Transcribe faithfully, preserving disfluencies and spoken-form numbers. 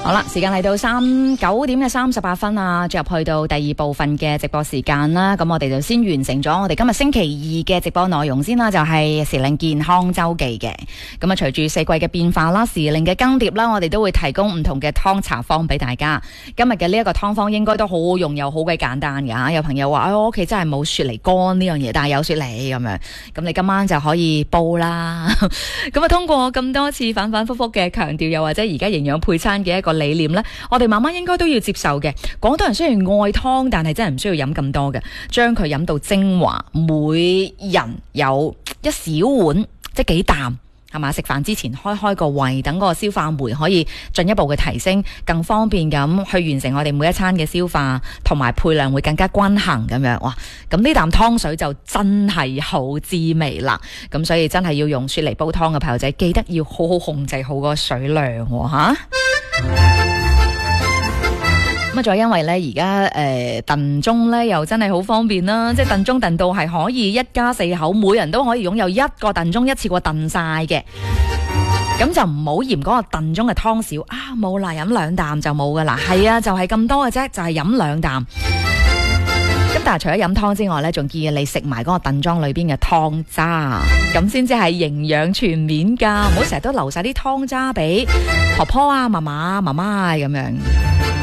好啦，時間嚟到三九點嘅三十八分啊，進入去到第二部分嘅直播時間啦。咁我哋就先完成咗我哋今日星期二嘅直播內容先啦，就係、是、時令健康周記嘅。咁啊，隨住四季嘅變化啦，時令嘅更迭啦，我哋都會提供唔同嘅湯茶方俾大家。今日嘅呢一個湯方應該都好好用又好鬼簡單㗎。有朋友話：，哎，我屋企真係冇雪梨乾呢樣嘢，但係有雪梨咁樣。咁你今晚就可以煲啦。咁啊，通過咁多次反反复复嘅強調，又或者而家營養配餐嘅一個理念呢，我哋慢慢應該都要接受嘅。廣東人雖然愛湯，但係真係唔需要飲咁多嘅，將佢飲到精華，每人有一小碗，即係幾啖，係嘛？食飯之前開開個胃，等個消化酶可以進一步嘅提升，更方便咁去完成我哋每一餐嘅消化，同埋配量會更加均衡咁樣。哇！咁呢啖湯水就真係好滋味啦。咁所以真係要用雪梨煲湯嘅朋友仔，記得要好好控制好個水量喎吓。咁啊，再因為咧，而家誒燉盅咧又真係好方便啦，即係燉盅燉到係可以一家四口每人都可以擁有一個燉盅，一次過燉晒嘅。咁就唔好嫌嗰個燉盅嘅湯少啊，冇啦，飲兩啖就冇噶啦。係啊，就係咁多嘅啫，就係飲兩啖。咁但係除咗飲湯之外咧，仲建議你食埋嗰個燉盅裏邊嘅湯渣，咁先至係營養全面噶。唔好成日都留晒啲湯渣俾婆婆啊、嫲嫲、媽媽咁樣。